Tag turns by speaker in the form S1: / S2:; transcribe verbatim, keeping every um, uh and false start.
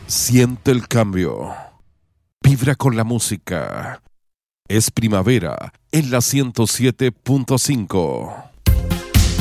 S1: Siente el cambio. Vibra con la música. Es primavera en la ciento siete punto cinco.